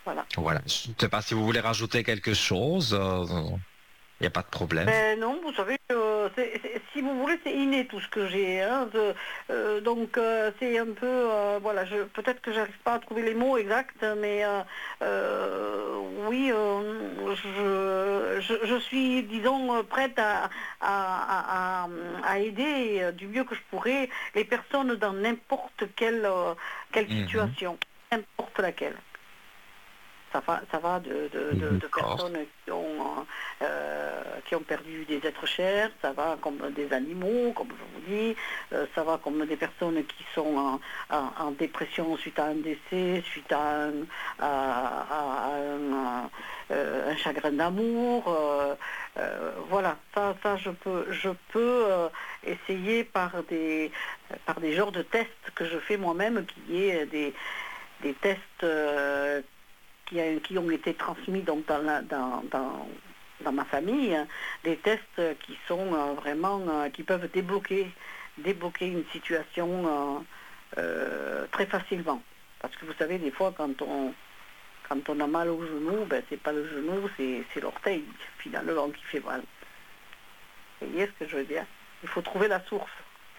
Voilà. Voilà. Je ne sais pas si vous voulez rajouter quelque chose. Il n'y a pas de problème. Ben non, vous savez, si vous voulez, c'est inné tout ce que j'ai. Hein, donc c'est un peu, voilà, peut-être que j'arrive pas à trouver les mots exacts, mais oui, je suis, disons, prête à aider du mieux que je pourrais les personnes dans n'importe quelle Mhm. situation, n'importe laquelle. Ça va de D'accord. personnes qui ont perdu des êtres chers, ça va comme des animaux, comme je vous dis, ça va comme des personnes qui sont en dépression suite à un décès, suite à un chagrin d'amour. Voilà, ça je peux essayer par des genres de tests que je fais moi-même, qui est des tests qui ont été transmis donc dans ma famille, hein, des tests qui sont vraiment, qui peuvent débloquer une situation très facilement. Parce que vous savez, des fois, quand on a mal au genou, ben, c'est pas le genou, c'est l'orteil, finalement, qui fait mal. Vous voyez ce que je veux dire? Il faut trouver la source.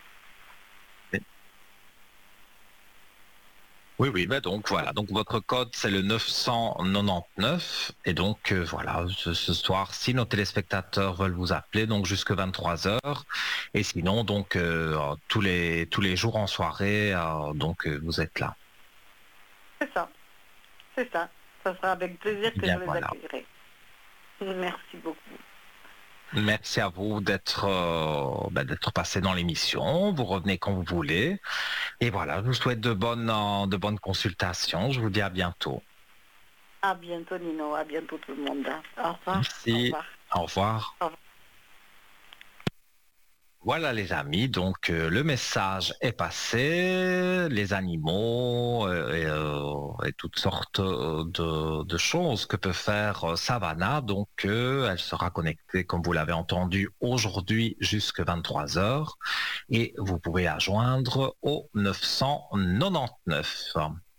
Oui, oui, ben donc voilà. Donc votre code, c'est le 999. Et donc voilà, ce soir, si nos téléspectateurs veulent vous appeler, donc jusque 23 heures. Et sinon, donc tous les jours en soirée, donc vous êtes là. C'est ça, c'est ça. Ça sera avec plaisir Eh que je bien les voilà. accueillerai. Merci beaucoup. Merci à vous d'être passé dans l'émission. Vous revenez quand vous voulez. Et voilà, je vous souhaite de bonnes consultations. Je vous dis à bientôt. À bientôt Nino, à bientôt tout le monde. Au revoir, au Merci. revoir, Au revoir. au revoir. Voilà les amis, donc le message est passé, les animaux et toutes sortes de choses que peut faire Savannah. Donc elle sera connectée, comme vous l'avez entendu, aujourd'hui jusqu'à 23 heures et vous pouvez la joindre au 999.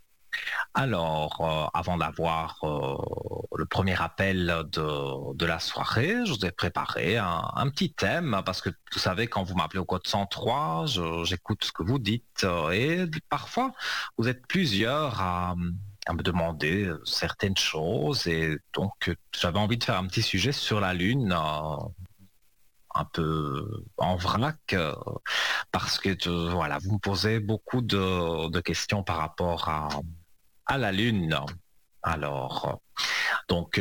Alors, avant d'avoir le premier appel de la soirée, je vous ai préparé un petit thème, parce que vous savez, quand vous m'appelez au code 103, j'écoute ce que vous dites, et parfois, vous êtes plusieurs à me demander certaines choses, et donc j'avais envie de faire un petit sujet sur la Lune, un peu en vrac, parce que voilà, vous me posez beaucoup de questions par rapport à la Lune. Alors, donc,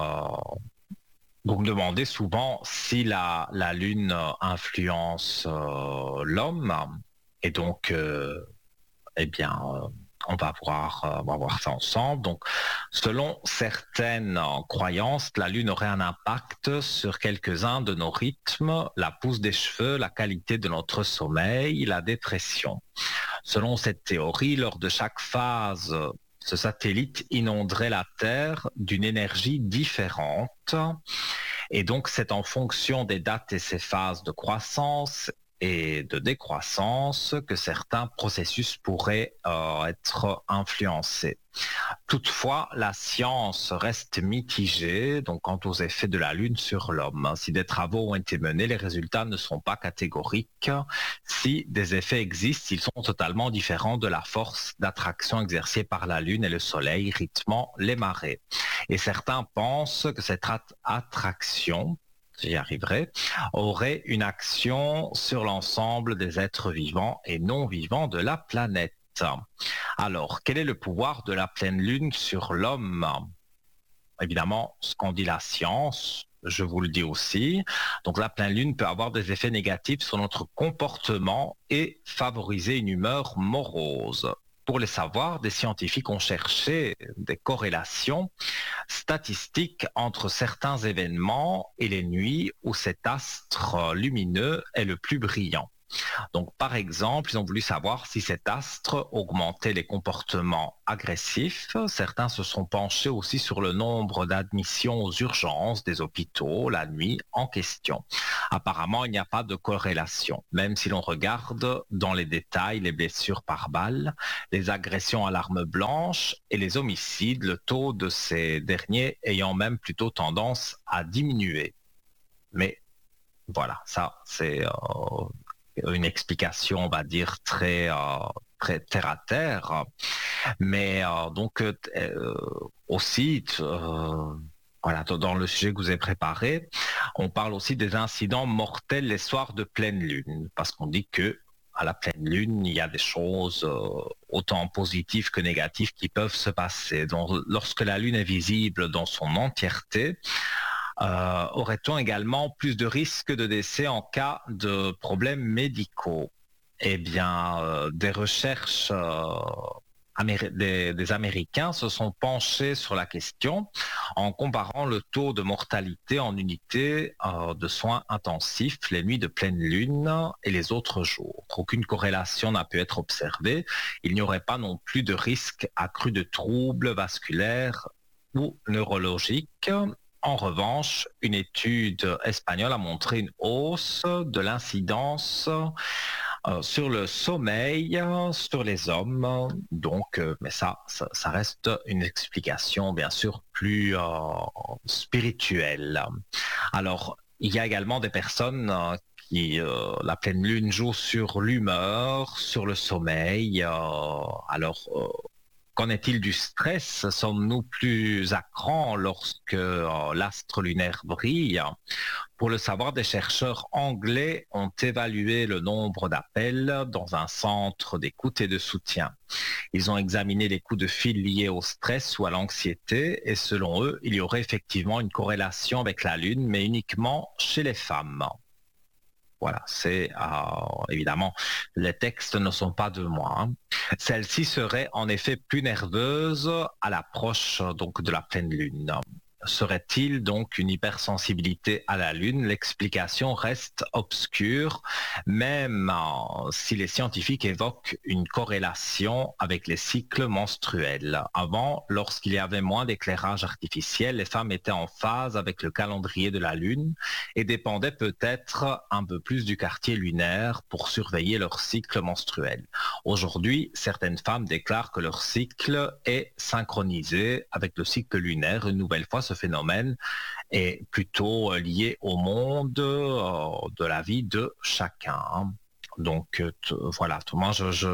vous me demandez souvent si la Lune influence l'homme. Et donc, eh bien, on va voir ça ensemble. Donc, selon certaines croyances, la Lune aurait un impact sur quelques-uns de nos rythmes, la pousse des cheveux, la qualité de notre sommeil, la dépression. Selon cette théorie, lors de chaque phase, ce satellite inonderait la Terre d'une énergie différente. Et donc, c'est en fonction des dates et ces phases de croissance et de décroissance que certains processus pourraient être influencés. Toutefois, la science reste mitigée donc quant aux effets de la Lune sur l'homme. Si des travaux ont été menés, les résultats ne sont pas catégoriques. Si des effets existent, ils sont totalement différents de la force d'attraction exercée par la Lune et le Soleil, rythmant les marées. Et certains pensent que cette attraction, j'y arriverai, aurait une action sur l'ensemble des êtres vivants et non vivants de la planète. Alors, quel est le pouvoir de la pleine lune sur l'homme? Évidemment, ce qu'en dit la science, je vous le dis aussi. Donc, la pleine lune peut avoir des effets négatifs sur notre comportement et favoriser une humeur morose. Pour les savoir, des scientifiques ont cherché des corrélations statistiques entre certains événements et les nuits où cet astre lumineux est le plus brillant. Donc, par exemple, ils ont voulu savoir si cet astre augmentait les comportements agressifs. Certains se sont penchés aussi sur le nombre d'admissions aux urgences des hôpitaux la nuit en question. Apparemment, il n'y a pas de corrélation, même si l'on regarde dans les détails les blessures par balle, les agressions à l'arme blanche et les homicides, le taux de ces derniers ayant même plutôt tendance à diminuer. Mais voilà, ça c'est une explication, on va dire, très terre à terre. Mais donc aussi, voilà, dans le sujet que vous avez préparé, on parle aussi des incidents mortels les soirs de pleine lune, parce qu'on dit que à la pleine lune, il y a des choses autant positives que négatives qui peuvent se passer. Donc, lorsque la lune est visible dans son entièreté, aurait-on également plus de risques de décès en cas de problèmes médicaux? Eh bien, des recherches des Américains se sont penchés sur la question en comparant le taux de mortalité en unité de soins intensifs les nuits de pleine lune et les autres jours. Aucune corrélation n'a pu être observée. Il n'y aurait pas non plus de risque accru de troubles vasculaires ou neurologiques. En revanche, une étude espagnole a montré une hausse de l'incidence sur le sommeil, sur les hommes. Donc, mais ça reste une explication, bien sûr, plus spirituelle. Alors, il y a également des personnes qui, la pleine lune joue sur l'humeur, sur le sommeil. Alors, qu'en est-il du stress? Sommes-nous plus à cran lorsque l'astre lunaire brille? Pour le savoir, des chercheurs anglais ont évalué le nombre d'appels dans un centre d'écoute et de soutien. Ils ont examiné les coups de fil liés au stress ou à l'anxiété et selon eux, il y aurait effectivement une corrélation avec la Lune, mais uniquement chez les femmes. Voilà, c'est évidemment, les textes ne sont pas de moi. Hein. Celle-ci serait en effet plus nerveuse à l'approche donc de la pleine lune. Serait-il donc une hypersensibilité à la Lune? L'explication reste obscure, même si les scientifiques évoquent une corrélation avec les cycles menstruels. Avant, lorsqu'il y avait moins d'éclairage artificiel, les femmes étaient en phase avec le calendrier de la Lune et dépendaient peut-être un peu plus du quartier lunaire pour surveiller leur cycle menstruel. Aujourd'hui, certaines femmes déclarent que leur cycle est synchronisé avec le cycle lunaire. Une nouvelle fois, ce phénomène est plutôt lié au monde de la vie de chacun. Donc voilà, moi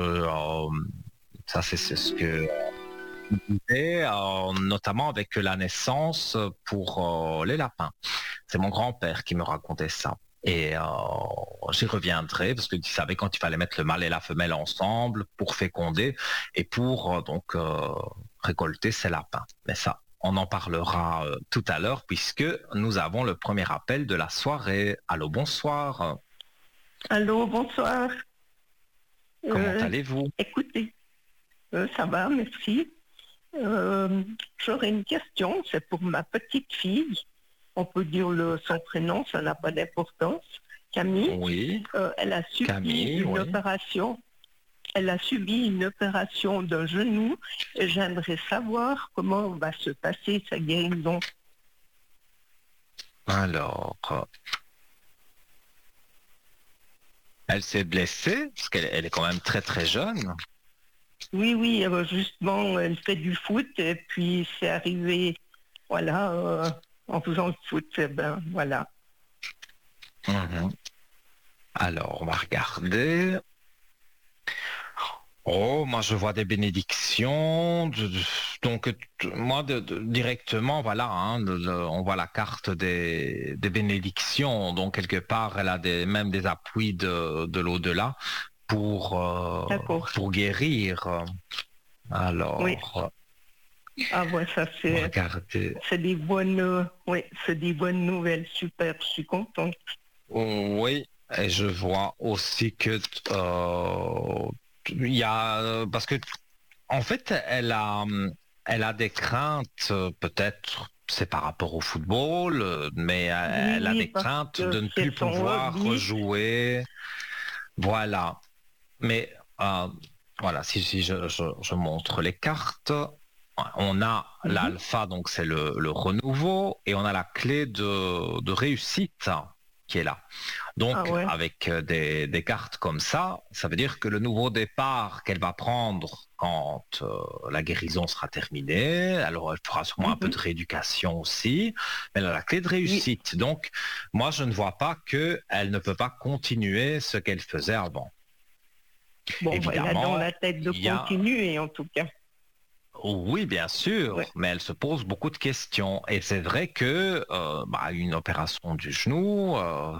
ça c'est ce que je disais, notamment avec la naissance pour les lapins. C'est mon grand-père qui me racontait ça. Et j'y reviendrai parce qu'il savait quand il fallait mettre le mâle et la femelle ensemble pour féconder et pour récolter ses lapins. Mais ça, on en parlera tout à l'heure puisque nous avons le premier appel de la soirée. Allô, bonsoir. Allô, bonsoir. Comment allez-vous? Écoutez, ça va, merci. J'aurais une question, c'est pour ma petite fille. On peut dire son prénom, ça n'a pas d'importance. Camille. Oui. Elle a subi une opération. Elle a subi une opération d'un genou et j'aimerais savoir comment va se passer sa guérison. Alors, elle s'est blessée parce qu'elle est quand même très très jeune. Oui, justement, elle fait du foot et puis c'est arrivé, voilà, en faisant le foot, voilà. Mmh. Alors, on va regarder. Oh, moi je vois des bénédictions. Donc moi directement, voilà, hein, on voit la carte des bénédictions. Donc quelque part, elle a même des appuis de l'au-delà pour guérir. Alors, oui. Ça c'est des bonnes, c'est des bonnes nouvelles. Super, je suis contente. Oui, et je vois aussi que il y a parce que en fait elle a des craintes peut-être c'est par rapport au football mais elle a des craintes de ne plus pouvoir rejouer Voilà. Mais voilà, si je montre les cartes, on a Mhm. l'alpha, donc c'est le renouveau, et on a la clé de réussite qui est là. Ah Donc, ouais. avec des cartes comme ça veut dire que le nouveau départ qu'elle va prendre quand la guérison sera terminée, alors elle fera sûrement un peu de Mhm. rééducation aussi, mais elle a la clé de Oui. réussite. Donc, moi, je ne vois pas qu'elle ne peut pas continuer ce qu'elle faisait avant. Bon, elle a dans Évidemment, la tête de il y a continuer en tout cas. oui, bien sûr, Ouais. mais elle se pose beaucoup de questions. Et c'est vrai que une opération du genou,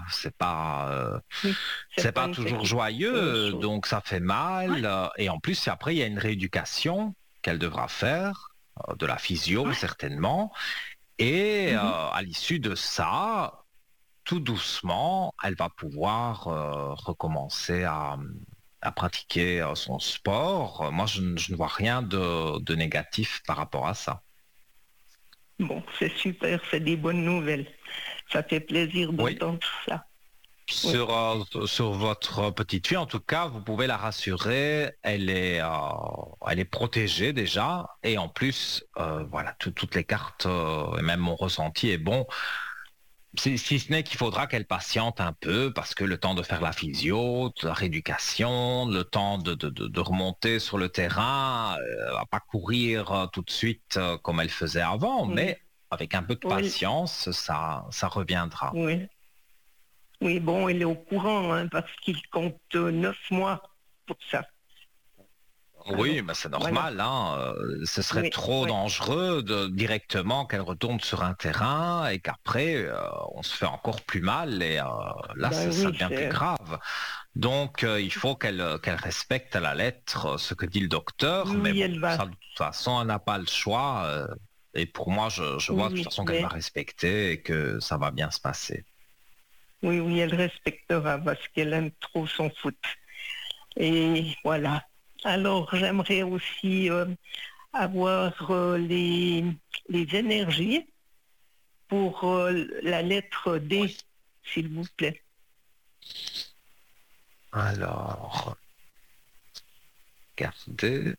Oui. c'est C'est pas pas une toujours petite joyeux, chose. donc ça fait Ouais. mal. Et en plus, après, il y a une rééducation qu'elle devra faire, de la physio Ouais. certainement. Et Mhm. à l'issue de ça, tout doucement, elle va pouvoir recommencer à pratiquer son sport. Moi, je ne vois rien de négatif par rapport à ça. Bon, c'est super, c'est des bonnes nouvelles. Ça fait plaisir Oui, d'entendre ça. Oui. sur votre petite fille, en tout cas, vous pouvez la rassurer. Elle est protégée déjà, et en plus, voilà, toutes les cartes et même mon ressenti est bon. Si ce n'est qu'il faudra qu'elle patiente un peu parce que le temps de faire la physio, de la rééducation, le temps de remonter sur le terrain, va pas courir tout de suite comme elle faisait avant, Oui. mais avec un peu de Oui. patience, ça reviendra. Oui. Oui, bon, elle est au courant, hein, parce qu'il compte 9 mois pour ça. Oui, Alors, mais c'est voilà. normal, hein. Ce serait Oui, trop oui. dangereux directement qu'elle retourne sur un terrain et qu'après on se fait encore plus mal et là Ben ça oui, devient plus c'est... grave. Donc il faut qu'elle respecte à la lettre ce que dit le Oui, docteur, mais oui, bon, elle va. ça de toute façon elle n'a pas le choix et pour moi je Oui, vois de toute oui, façon qu'elle va mais... respecter et que ça va bien se passer. Oui, oui, elle respectera parce qu'elle aime trop son foot. Et voilà. Alors, j'aimerais aussi avoir les énergies pour la lettre D, s'il vous plaît. Alors, regardez.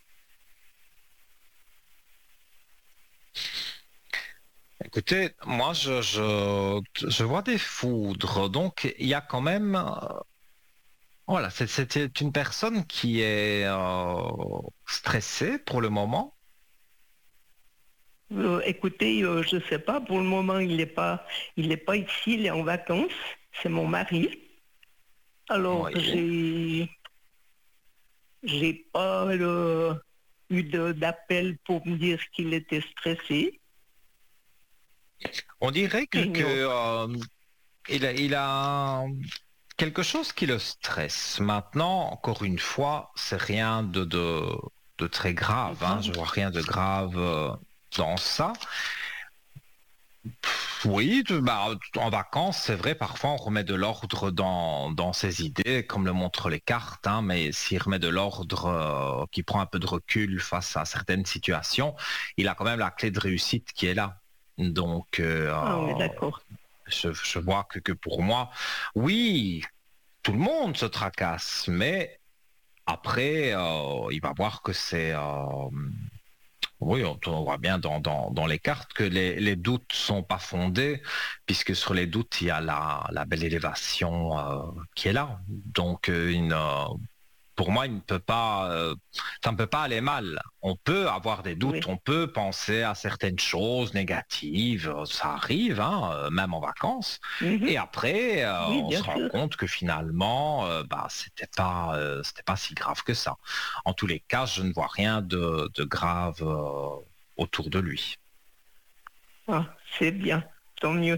Écoutez, moi, je vois des foudres, donc il y a quand même, voilà, c'est une personne qui est stressée pour le moment. Écoutez, je ne sais pas, pour le moment, il est pas ici, il est en vacances. C'est mon mari. Alors, Oui. j'ai pas eu d'appel pour me dire qu'il était stressé. On dirait J'ignore. il a quelque chose qui le stresse. Maintenant, encore une fois, c'est rien de très C'est grave, hein. grave. Je vois rien de grave dans ça. Oui, en vacances, c'est vrai, parfois on remet de l'ordre dans ses idées, comme le montrent les cartes, hein, mais s'il remet de l'ordre, qui prend un peu de recul face à certaines situations, il a quand même la clé de réussite qui est là. Donc, Ah oui, d'accord. je vois que pour moi, oui, tout le monde se tracasse, mais après, il va voir que c'est... oui, on voit bien dans les cartes que les doutes sont pas fondés, puisque sur les doutes, il y a la belle élévation qui est là. Donc, pour moi, ça ne peut pas aller mal. On peut avoir des doutes, Oui. on peut penser à certaines choses négatives, ça arrive, hein, même en vacances. Mhm. Et après, Oui, on bien se rend sûr. compte que finalement, c'était pas si grave que ça. En tous les cas, je ne vois rien de grave autour de lui. Ah, c'est bien, tant mieux.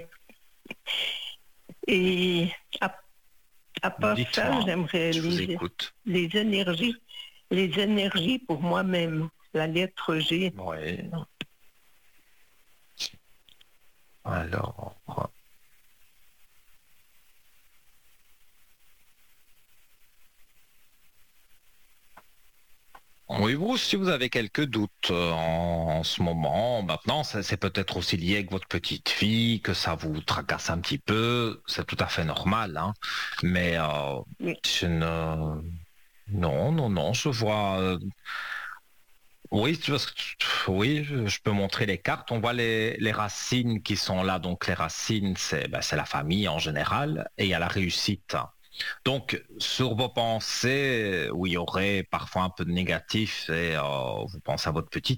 Et à, à part ça, Dites-moi, j'aimerais je vous écoute. les énergies, les énergies pour moi-même. La lettre G. Oui. Alors, Oui, vous, si vous avez quelques doutes en ce moment, maintenant, c'est peut-être aussi lié avec votre petite fille, que ça vous tracasse un petit peu, c'est tout à fait normal, hein. Mais Oui. je ne... Non, non, non, je vois... Oui, oui, je peux montrer les cartes. On voit les racines qui sont là. Donc les racines, c'est la famille en général, et il y a la réussite. Donc, sur vos pensées, où il y aurait parfois un peu de négatif, et vous pensez à votre petite